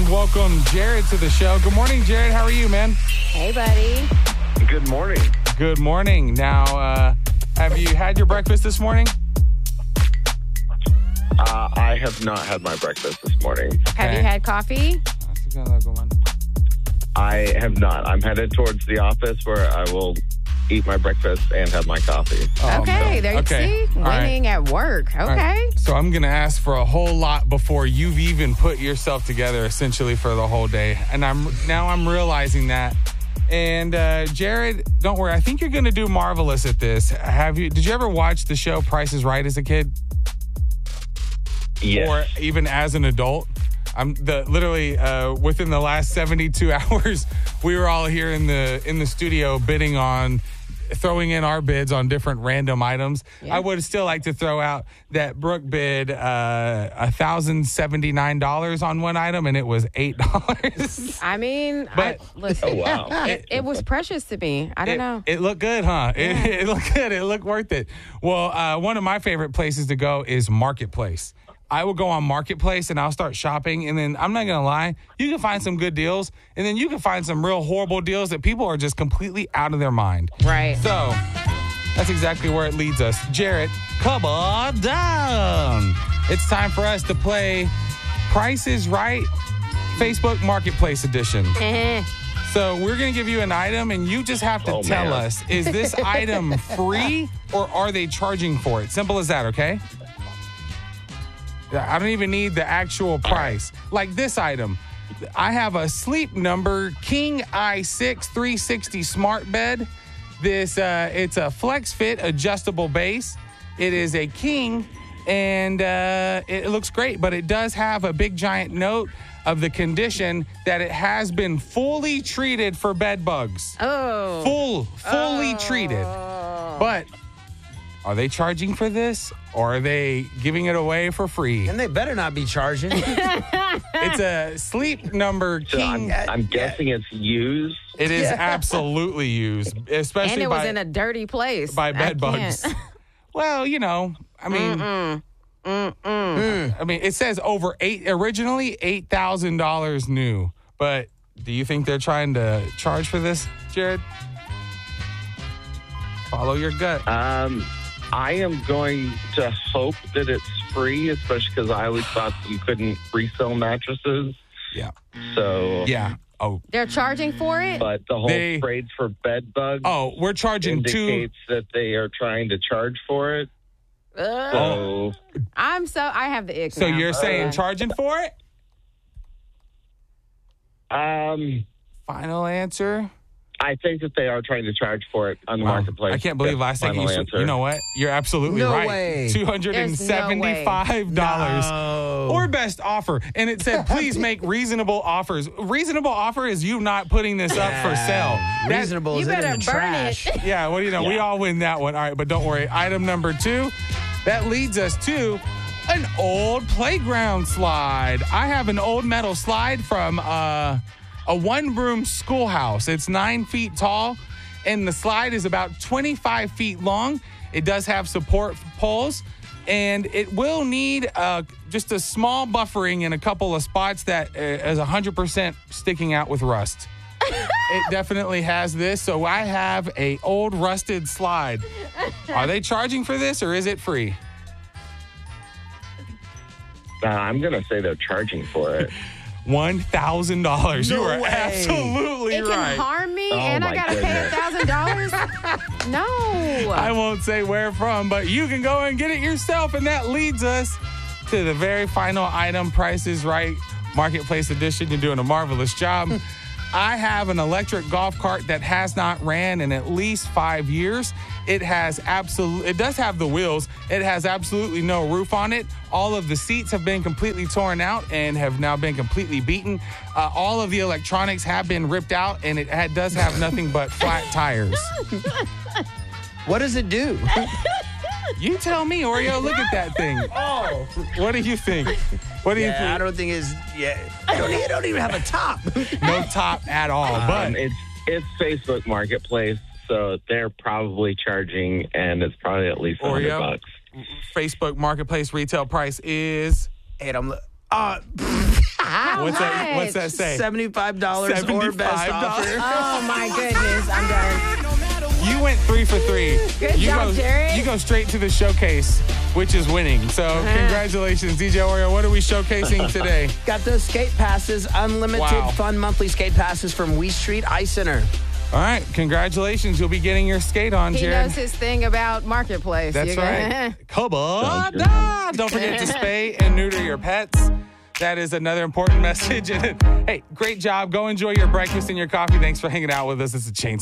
welcome Jared to the show. Good morning, Jared. How are you, man? Hey, buddy. Good morning. Good morning. Now, have you had your breakfast this morning? I have not had my breakfast this morning. Have you had coffee? I have not. I'm headed towards the office where I will eat my breakfast and have my coffee. Okay, there you see. All Winning right. at work. Okay. All right. So I'm going to ask for a whole lot before you've even put yourself together essentially for the whole day. And I'm realizing that. And Jared, don't worry. I think you're going to do marvelous at this. Did you ever watch the show Price is Right as a kid? Yes. Or even as an adult? Literally within the last 72 hours, we were all here in the studio bidding on throwing in our bids on different random items. Yeah. I would still like to throw out that Brooke bid $1,079 on one item, and it was $8. I mean, listen. Oh, wow. It was precious to me. I don't know. It looked good, huh? Yeah. It looked good. It looked worth it. Well, one of my favorite places to go is Marketplace. I will go on Marketplace and I'll start shopping, and then I'm not going to lie, you can find some good deals, and then you can find some real horrible deals that people are just completely out of their mind. Right. So that's exactly where it leads us. Jarrett, come on down. It's time for us to play Price is Right Facebook Marketplace Edition. So we're going to give you an item, and you just have to tell us, is this item free or are they charging for it? Simple as that, okay? I don't even need the actual price. Like this item, I have a Sleep Number King i6 360 smart bed. It's a Flex Fit adjustable base. It is a king, and it looks great, but it does have a big giant note of the condition that it has been fully treated for bed bugs. Oh. Fully treated. But are they charging for this, or are they giving it away for free? And they better not be charging. It's a Sleep Number King. I'm guessing it's used. It is absolutely used, especially And it was in a dirty place. by bed bugs. Well, I mean, I mean, it says originally $8,000 new, but do you think they're trying to charge for this, Jared? Follow your gut. I am going to hope that it's free, especially because I always thought that you couldn't resell mattresses. Yeah. So. Yeah. Oh. They're charging for it? But the whole trades for bed bugs. Oh, we're charging indicates that they are trying to charge for it. So. I have the ick So now. you're saying charging for it? Final answer? I think that they are trying to charge for it on the marketplace. I can't believe last second you know what? You're absolutely No right. way. $275 No. or best offer. And it said, please make reasonable offers. Reasonable offer is you not putting this up for sale. Reasonable You is in better the burn trash. it. Yeah, what do you know? We all win that one. All right, but don't worry. Item number 2, that leads us to an old playground slide. I have an old metal slide from a one-room schoolhouse. It's 9 feet tall, and the slide is about 25 feet long. It does have support poles, and it will need just a small buffering in a couple of spots that is 100% sticking out with rust. It definitely has this, so I have a old rusted slide. Are they charging for this, or is it free? I'm going to say they're charging for it. $1,000. You are way. absolutely It can right. harm me, Oh, and I my got to pay $1,000? No. I won't say where from, but you can go and get it yourself. And that leads us to the very final item, Price is Right, Marketplace Edition. You're doing a marvelous job. I have an electric golf cart that has not ran in at least 5 years. It does have the wheels. It has absolutely no roof on it. All of the seats have been completely torn out and have now been completely beaten. All of the electronics have been ripped out, and it does have nothing but flat tires. What does it do? You tell me, Oreo. Look at that thing. Oh. What do you think? What do you think? I don't think it's... Yeah. It don't even have a top. No top at all. But It's Facebook Marketplace, so they're probably charging, and it's probably at least $100. Facebook Marketplace retail price is... Hey, What's that say? $75 or best offer. Oh my goodness, I'm done. You went 3 for 3. Good job, Jared. You go straight to the showcase, which is winning. So congratulations, DJ Oreo. What are we showcasing today? Got those skate passes, unlimited Wow. fun monthly skate passes from Wee Street Ice Center. All right, congratulations. You'll be getting your skate on, He Jared. knows his thing about Marketplace. That's You're right. gonna- Kabada. Don't forget to spay and neuter your pets. That is another important message. And hey, great job. Go enjoy your breakfast and your coffee. Thanks for hanging out with us. It's a Chain